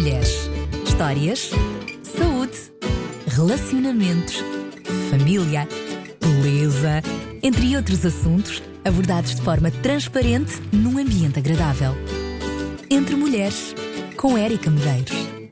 Mulheres. Histórias, saúde, relacionamentos, família, beleza, entre outros assuntos abordados de forma transparente num ambiente agradável. Entre Mulheres, com Érica Medeiros.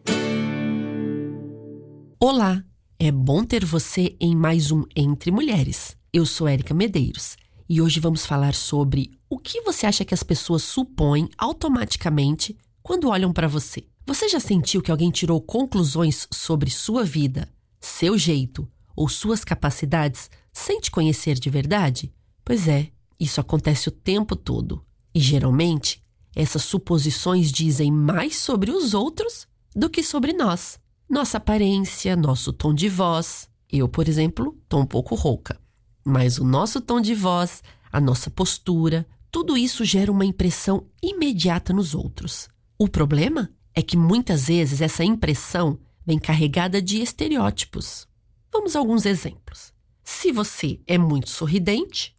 Olá, é bom ter você em mais um Entre Mulheres. Eu sou Érica Medeiros e hoje vamos falar sobre o que você acha que as pessoas supõem automaticamente quando olham para você. Você já sentiu que alguém tirou conclusões sobre sua vida, seu jeito ou suas capacidades sem te conhecer de verdade? Pois é, isso acontece o tempo todo. E geralmente, essas suposições dizem mais sobre os outros do que sobre nós. Nossa aparência, nosso tom de voz. Eu, por exemplo, estou um pouco rouca. Mas o nosso tom de voz, a nossa postura, tudo isso gera uma impressão imediata nos outros. O problema é que muitas vezes essa impressão vem carregada de estereótipos. Vamos a alguns exemplos. Se você é muito sorridente,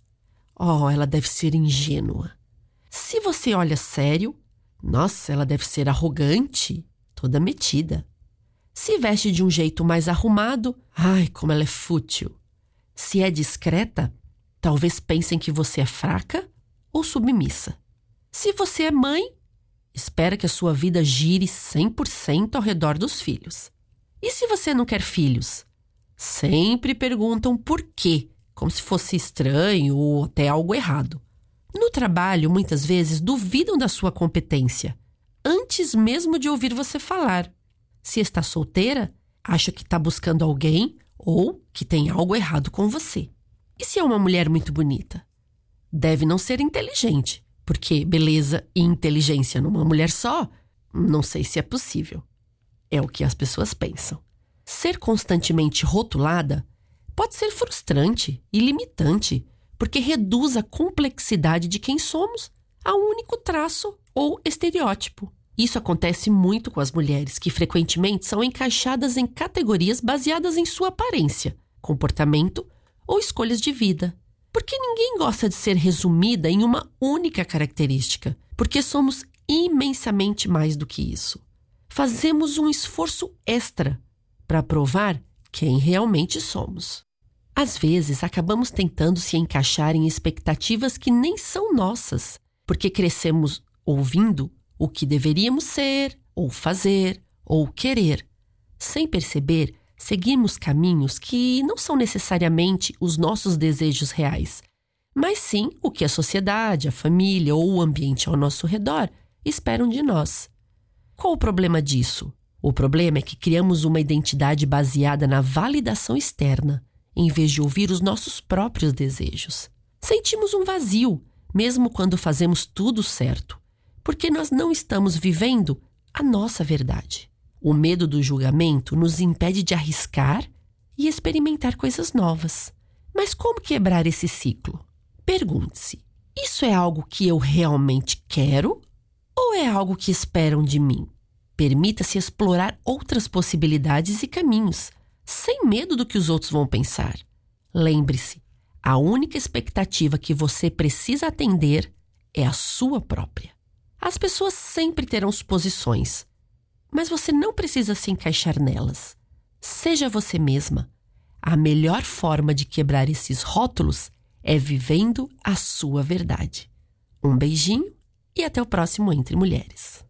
ela deve ser ingênua. Se você olha sério, nossa, ela deve ser arrogante, toda metida. Se veste de um jeito mais arrumado, como ela é fútil. Se é discreta, talvez pensem que você é fraca ou submissa. Se você é mãe, espera que a sua vida gire 100% ao redor dos filhos. E se você não quer filhos? Sempre perguntam por quê, como se fosse estranho ou até algo errado. No trabalho, muitas vezes duvidam da sua competência, antes mesmo de ouvir você falar. Se está solteira, acha que está buscando alguém ou que tem algo errado com você. E se é uma mulher muito bonita? Deve não ser inteligente, porque beleza e inteligência numa mulher só, não sei se é possível. É o que as pessoas pensam. Ser constantemente rotulada pode ser frustrante e limitante, porque reduz a complexidade de quem somos a um único traço ou estereótipo. Isso acontece muito com as mulheres, que frequentemente são encaixadas em categorias baseadas em sua aparência, comportamento ou escolhas de vida. Porque ninguém gosta de ser resumida em uma única característica, porque somos imensamente mais do que isso. Fazemos um esforço extra para provar quem realmente somos. Às vezes, acabamos tentando se encaixar em expectativas que nem são nossas, porque crescemos ouvindo o que deveríamos ser, ou fazer, ou querer. Sem perceber, seguimos caminhos que não são necessariamente os nossos desejos reais, mas sim o que a sociedade, a família ou o ambiente ao nosso redor esperam de nós. Qual o problema disso? O problema é que criamos uma identidade baseada na validação externa, em vez de ouvir os nossos próprios desejos. Sentimos um vazio, mesmo quando fazemos tudo certo, porque nós não estamos vivendo a nossa verdade. O medo do julgamento nos impede de arriscar e experimentar coisas novas. Mas como quebrar esse ciclo? Pergunte-se, isso é algo que eu realmente quero ou é algo que esperam de mim? Permita-se explorar outras possibilidades e caminhos, sem medo do que os outros vão pensar. Lembre-se, a única expectativa que você precisa atender é a sua própria. As pessoas sempre terão suposições, mas você não precisa se encaixar nelas. Seja você mesma. A melhor forma de quebrar esses rótulos é vivendo a sua verdade. Um beijinho e até o próximo Entre Mulheres.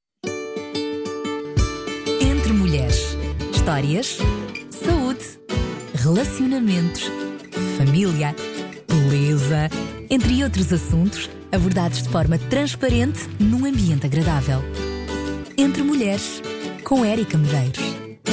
Entre Mulheres. Histórias, saúde, relacionamentos, família, beleza, entre outros assuntos abordados de forma transparente num ambiente agradável. Entre Mulheres, com Érica Medeiros.